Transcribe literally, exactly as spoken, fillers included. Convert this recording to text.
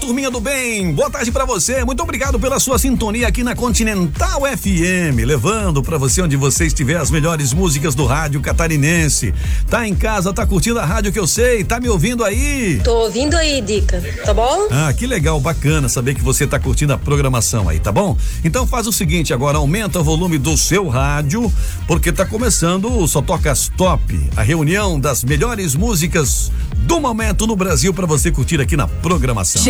turminha do bem, boa tarde pra você, muito obrigado pela sua sintonia aqui na Continental F M, levando pra você onde você estiver as melhores músicas do rádio catarinense. Tá em casa, tá curtindo a rádio que eu sei, tá me ouvindo aí? Tô ouvindo aí, Dica, tá bom? Ah, que legal, bacana saber que você tá curtindo a programação aí, tá bom? Então faz o seguinte, agora aumenta o volume do seu rádio, porque tá começando o Só Toca as Top, a reunião das melhores músicas do momento no Brasil pra você curtir aqui na programação.